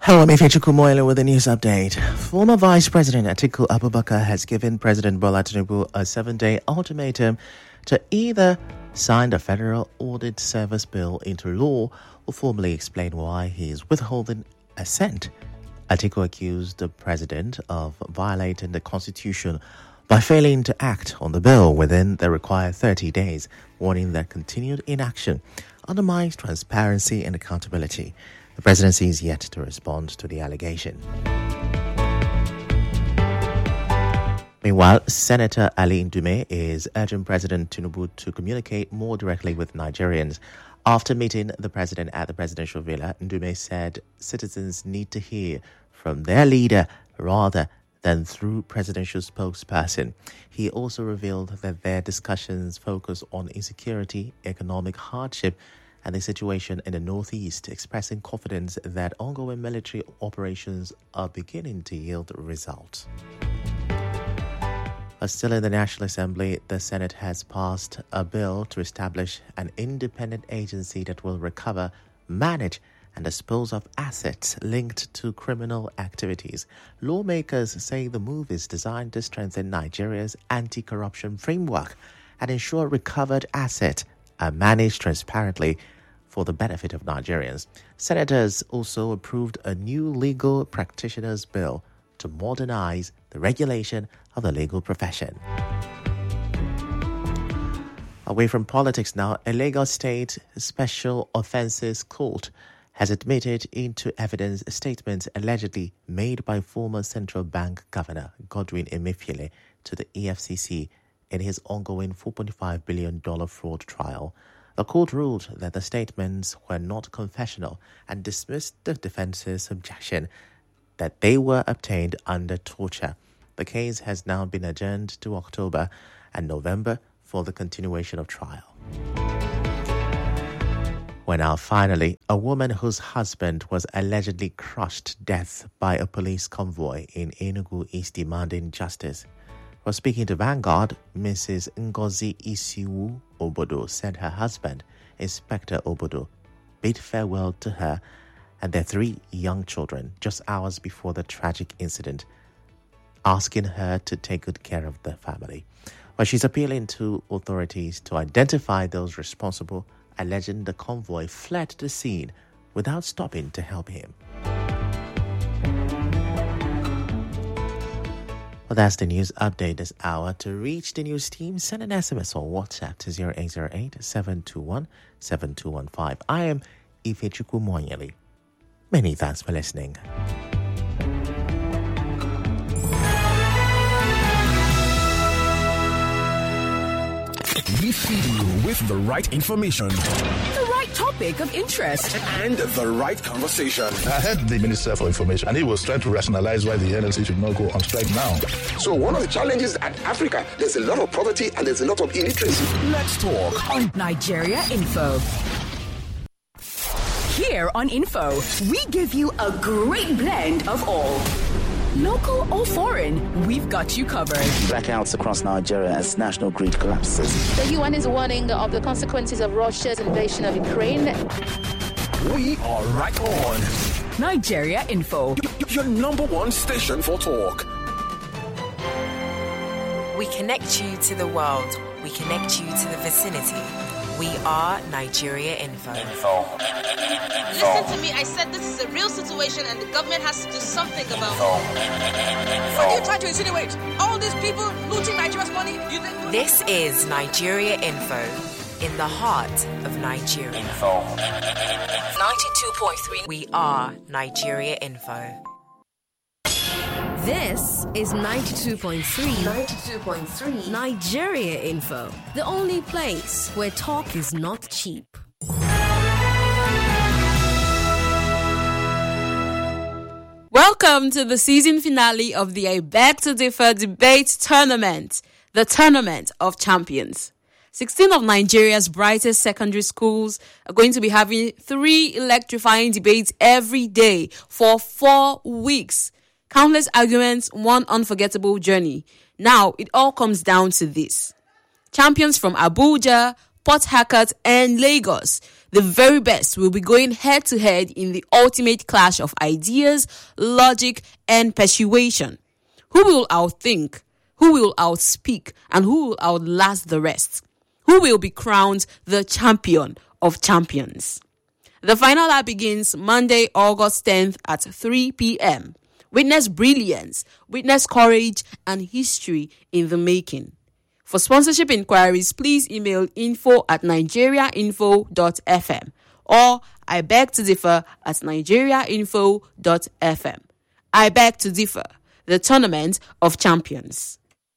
Hello, I'm Ifechuku Moyle with a news update. Former Vice President Atiku Abubakar has given President Bola Tinubu a 7-day ultimatum to either sign the Federal Audit Service Bill into law or formally explain why he is withholding assent. Atiku accused the president of violating the constitution by failing to act on the bill within the required 30 days, warning that continued inaction undermines transparency and accountability. The presidency is yet to respond to the allegation. Meanwhile, Senator Ali Ndume is urging President Tinubu to communicate more directly with Nigerians. After meeting the president at the presidential villa, Ndume said citizens need to hear from their leader rather than through presidential spokesperson. He also revealed that their discussions focus on insecurity, economic hardship, and the situation in the northeast, expressing confidence that ongoing military operations are beginning to yield results. Still in the National Assembly, the Senate has passed a bill to establish an independent agency that will recover, manage, and dispose of assets linked to criminal activities. Lawmakers say the move is designed to strengthen Nigeria's anti-corruption framework and ensure recovered assets are managed transparently for the benefit of Nigerians. Senators also approved a new legal practitioners bill to modernize the regulation of the legal profession. Away from politics now, a Lagos State Special Offences Court has admitted into evidence statements allegedly made by former Central Bank Governor Godwin Emefiele to the EFCC in his ongoing $4.5 billion fraud trial. The court ruled that the statements were not confessional and dismissed the defense's objection that they were obtained under torture. The case has now been adjourned to October and November for the continuation of trial. When now finally, a woman whose husband was allegedly crushed to death by a police convoy in Enugu is demanding justice. While speaking to Vanguard, Mrs. Ngozi Isiwu Obodo said her husband, Inspector Obodo, bid farewell to her and their 3 young children just hours before the tragic incident, asking her to take good care of the family. While she's appealing to authorities to identify those responsible, alleging the convoy fled the scene without stopping to help him. Well, that's the news update this hour. To reach the news team, send an SMS or WhatsApp to 0808-721-7215. I am Ifechuku Moyle. Many thanks for listening. We feed you with the right information, the right topic of interest, and the right conversation. I heard the Minister for Information, and he was trying to rationalize why the NLC should not go on strike now. So one of the challenges at Africa, there's a lot of poverty and there's a lot of illiteracy. Let's talk on Nigeria Info. Here on Info, we give you a great blend of all. Local or foreign, we've got you covered. Blackouts across Nigeria as national grid collapses. The UN is warning of the consequences of Russia's invasion of Ukraine. We are right on Nigeria Info, your number one station for talk. We connect you to the world. We connect you to the vicinity. We are Nigeria Info. Listen to me, I said this is a real situation and the government has to do something about it. What are you trying to insinuate? All these people looting Nigeria's money? This is Nigeria Info, in the heart of Nigeria. 92.3. We are Nigeria Info. This is 92.3 Nigeria Info, the only place where talk is not cheap. Welcome to the season finale of the I Beg to Differ debate tournament, the Tournament of Champions. 16 of Nigeria's brightest secondary schools are going to be having 3 electrifying debates every day for 4 weeks. Countless arguments, one unforgettable journey. Now, it all comes down to this. Champions from Abuja, Port Harcourt and Lagos The very best will be going head to head in the ultimate clash of ideas, logic, and persuasion. Who will outthink? Who will outspeak? And who will outlast the rest? Who will be crowned the champion of champions? The final lap begins Monday, August 10th at 3 p.m. Witness brilliance, witness courage, and history in the making. For sponsorship inquiries, please email info@nigeriainfo.fm or I beg to differ at nigeriainfo.fm. I beg to differ, the Tournament of Champions.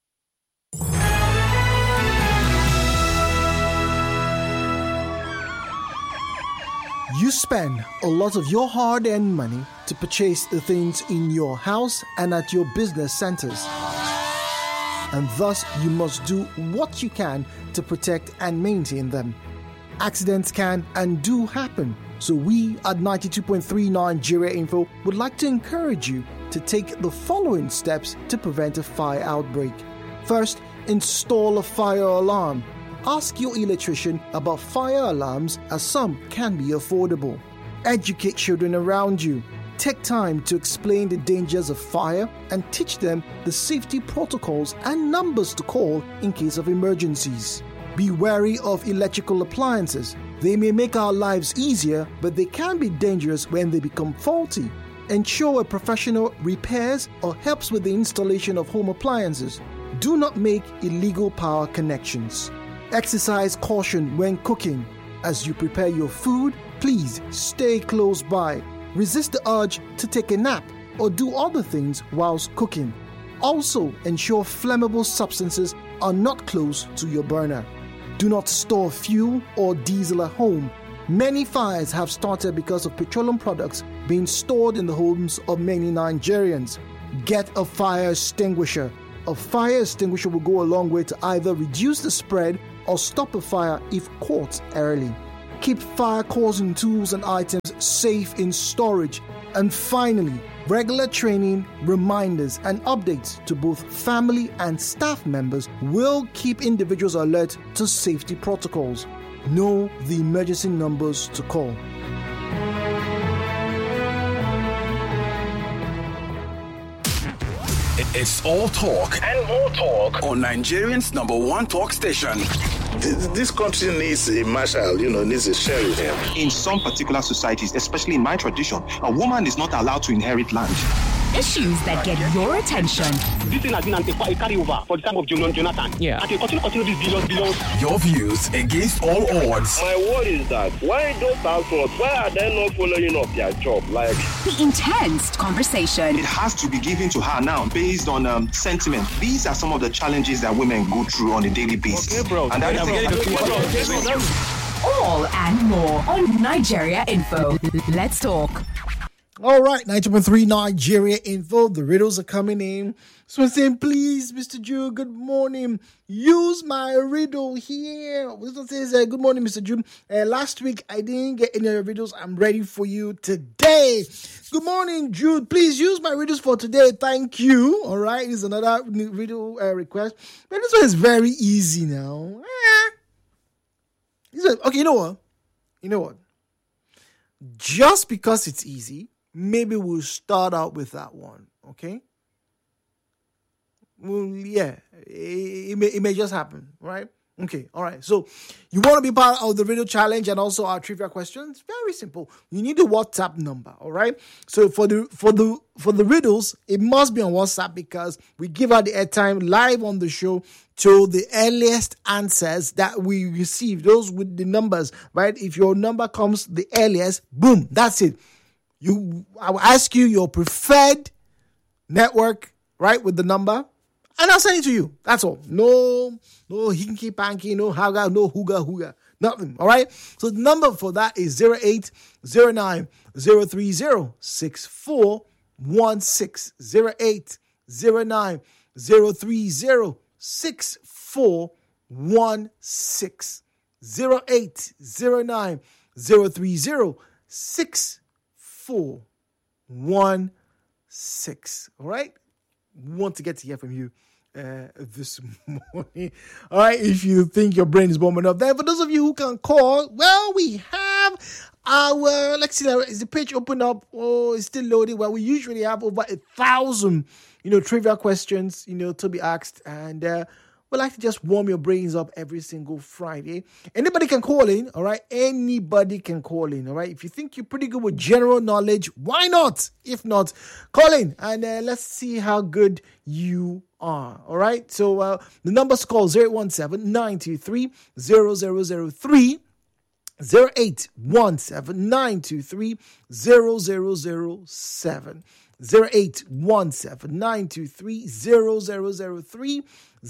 You spend a lot of your hard-earned money to purchase the things in your house and at your business centers. And thus, you must do what you can to protect and maintain them. Accidents can and do happen, so we at 92.3 Nigeria Info would like to encourage you to take the following steps to prevent a fire outbreak. First, install a fire alarm. Ask your electrician about fire alarms, as some can be affordable. Educate children around you. Take time to explain the dangers of fire and teach them the safety protocols and numbers to call in case of emergencies. Be wary of electrical appliances. They may make our lives easier, but they can be dangerous when they become faulty. Ensure a professional repairs or helps with the installation of home appliances. Do not make illegal power connections. Exercise caution when cooking. As you prepare your food, please stay close by. Resist the urge to take a nap or do other things whilst cooking. Also, ensure flammable substances are not close to your burner. Do not store fuel or diesel at home. Many fires have started because of petroleum products being stored in the homes of many Nigerians. Get a fire extinguisher. A fire extinguisher will go a long way to either reduce the spread or stop a fire if caught early. Keep fire-causing tools and items safe in storage. And finally, regular training, reminders, and updates to both family and staff members will keep individuals alert to safety protocols. Know the emergency numbers to call. It's all talk and more talk on Nigerian's #1 talk station. This country needs a marshal, needs a sheriff. In some particular societies, especially in my tradition, a woman is not allowed to inherit land. Issues that get your attention. This thing has been a carryover for the time of Jonathan. Yeah. And they continue this billions. Your views against all odds. My word is that why those households, why are they not following up their job? Like the intense conversation. It has to be given to her now based on sentiment. These are some of the challenges that women go through on a daily basis. Okay, bro. And that is all and more on Nigeria Info. Let's talk. All right, 90.3 Nigeria Info. The riddles are coming in. So I'm saying, please, Mr. Drew, good morning. Use my riddle here. This one says, good morning, Mr. Drew. Last week, I didn't get any riddles. I'm ready for you today. Good morning, Jude. Please use my riddles for today. Thank you. All right, here's another riddle request. But this one is very easy now. Okay, you know what? Just because it's easy, maybe we'll start out with that one, okay? Well, yeah, it may just happen, right? Okay, all right. So you want to be part of the riddle challenge and also our trivia questions? Very simple. You need a WhatsApp number, all right? So for the riddles, it must be on WhatsApp because we give out the airtime live on the show to the earliest answers that we receive. Those with the numbers, right? If your number comes the earliest, boom, that's it. I will ask you your preferred network, right, with the number, and I'll send it to you. That's all. No hinky panky, no haga, no hooga, nothing. All right. So the number for that is 0809 030 6416. 0809 030 6416. 0809 030 6416. All right. We want to get to hear from you this morning. All right. If you think your brain is warm enough, then for those of you who can call, well, we have have our, let's see, is the page open up? Oh, it's still loading. Well, we usually have over 1,000, trivia questions, to be asked. And we like to just warm your brains up every single Friday. Anybody can call in, all right? Anybody can call in, all right? If you think you're pretty good with general knowledge, why not? If not, call in and let's see how good you are, all right? So the number's call 017-923-0003. 0817-923-0007. 0817-923-0003.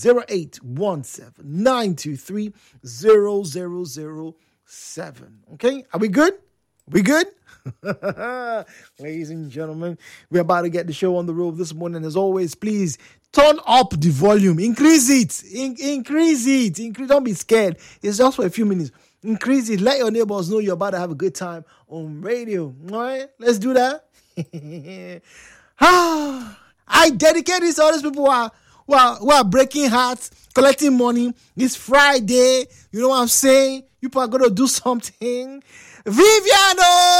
0817-923-0007. Okay, are we good? We good? Ladies and gentlemen, we're about to get the show on the road this morning. As always, please turn up the volume. Increase it. Increase it. Don't be scared. It's just for a few minutes. Increase it. Let your neighbors know you're about to have a good time on radio. All right? Let's do that. I dedicate this to all these people who are breaking hearts, collecting money. It's Friday. You know what I'm saying? You people are going to do something. Viviano!